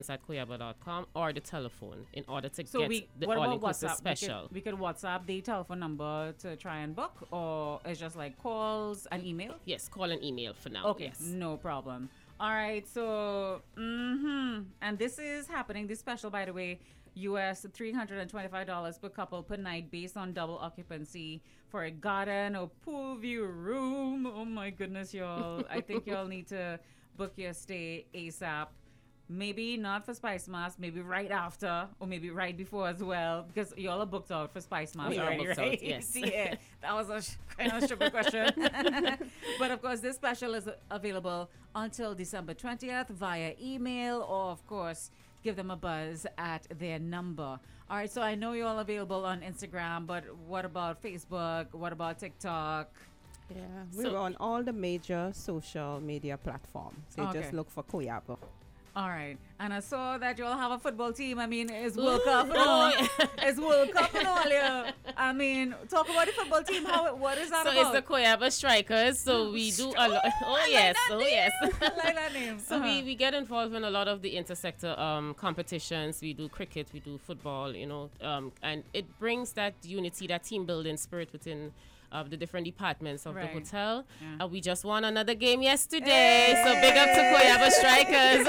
at koyaba.com or the telephone in order to So get we, the what about all-inclusive WhatsApp? special. We could WhatsApp the telephone number to try and book, or it's just like calls and email? Yes, call and email for now. Okay, Yes. no problem. All right, so, and this is happening, this special, by the way, US $325 per couple per night based on double occupancy for a garden or pool view room. Oh my goodness, y'all. I think y'all need to book your stay ASAP. Maybe not for Spice Mass, maybe right after, or maybe right before as well, because y'all are booked out for Spice Mass We are already, booked right? out, yes. Yeah, that was a kind of stupid question. But of course, this special is available until December 20th via email, or of course, give them a buzz at their number. All right, so I know you're all available on Instagram, but what about Facebook? What about TikTok? Yeah, we're So- on all the major social media platforms. So you Okay. just look for Koyaba. All right, and I saw that you all have a football team. I mean, it's World Cup and Oh, all. yeah. It's World Cup and all, yeah. I mean, talk about the football team. What is that So about? it's the Koyaba Strikers. So we do a lot. Oh yes, yes. I like that name. So we get involved in a lot of the intersector competitions. We do cricket, we do football, and it brings that unity, that team building spirit within the different departments of the Right. hotel. Yeah. We just won another game yesterday, so big up to Koyaba Strikers.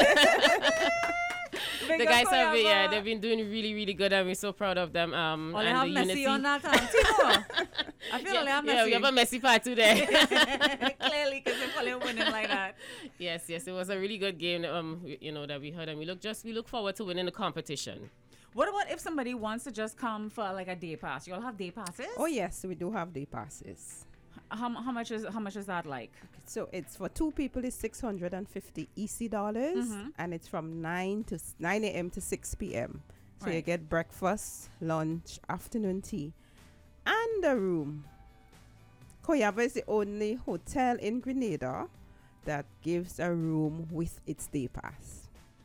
Big The up guys have been, Koyaba. they've been doing really, really good, and we're so proud of them. Only and have the Messi unity. on that team. I feel only have Messi. Yeah, we have a Messi part today. Clearly, because they're probably winning like that. Yes, it was a really good game. That we heard, and we look forward to winning the competition. What about if somebody wants to just come for like a day pass? You all have day passes? Oh yes, we do have day passes. How much is that like? So it's for two people is $650 EC dollars, and it's from 9 a.m. to 6 p.m. So you Right. get breakfast, lunch, afternoon tea, and a room. Koyaba is the only hotel in Grenada that gives a room with its day pass.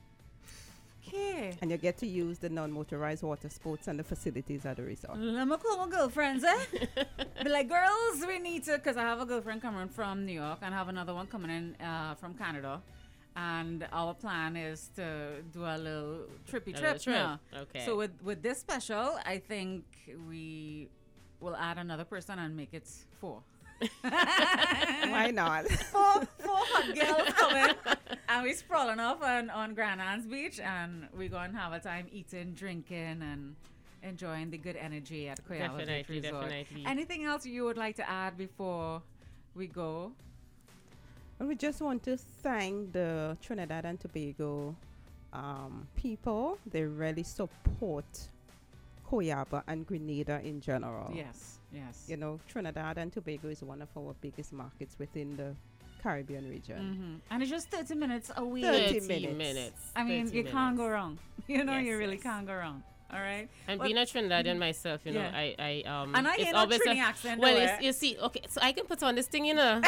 Okay. And you get to use the non-motorized water sports and the facilities at the resort. Let me call my girlfriends, Be like, girls, we need to, because I have a girlfriend coming from New York and I have another one coming in from Canada. And our plan is to do a little trippy A trip little trip. now. Okay. So with this special, I think we will add another person and make it 4. Why not? four hot girls coming, and we sprawling off on Grand Anse Beach, and we're going to have a time eating, drinking, and enjoying the good energy at Koyaba Beach Definitely, Resort. definitely. Anything else you would like to add before we go? And we just want to thank the Trinidad and Tobago people. They really support Koyaba and Grenada in general. Yes. You know, Trinidad and Tobago is one of our biggest markets within the Caribbean region. And it's just 30 minutes away. 30 minutes. minutes. I mean, 30 you can't minutes. go wrong. You know, Yes, you really yes. can't go wrong. All right. And But- being a Trinidadian myself, Yeah. I And I it's hear no always Trini accent, well, though, it's, you see, okay, so I can put on this thing,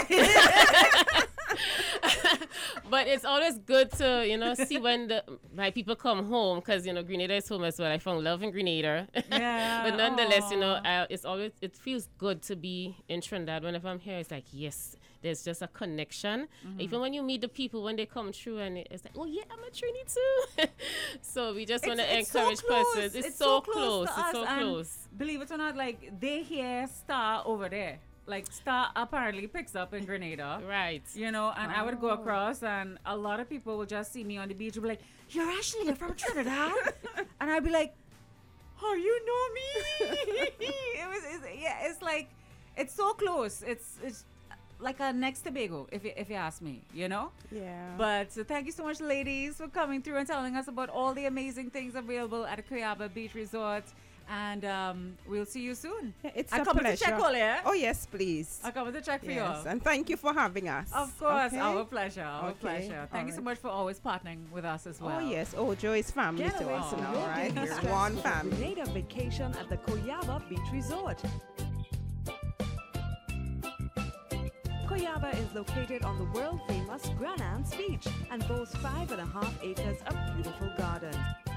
but it's always good to, see when my people come home, because, Grenada is home as well. I found love in Grenada. Yeah. But nonetheless, Aw. it feels good to be in Trinidad. Whenever I'm here, it's like, yes, there's just a connection. Even when you meet the people, when they come through, and it's like, oh yeah, I'm a Trini too. So we just want to It's so encourage close. persons. It's It's so so close. close to It's us, so and close. Believe it or not, like they hear Star over there. Like Star apparently picks up in Grenada. Right. And I would go across, and a lot of people would just see me on the beach and be like, "You're Ashley from Trinidad," and I'd be like, "Oh, you know me?" It's like it's so close. It's like a next Tobago, if you ask me. Yeah. But thank you so much, ladies, for coming through and telling us about all the amazing things available at Koyaba Beach Resort. And we'll see you soon. Yeah, it's I a come to pleasure. check all, yeah? Oh yes, please. I come to check for Yes, you. and thank you for having us. Of course, Okay? our pleasure. Our Okay, pleasure. Thank you so alright. much for always partnering with us as well. Oh yes, Ojo is family Get to away us from now, your right? daily We're stress one with family. Grenada vacation at the Koyaba Beach Resort. Koyaba is located on the world-famous Grand Anse Beach and boasts 5.5 acres of beautiful garden.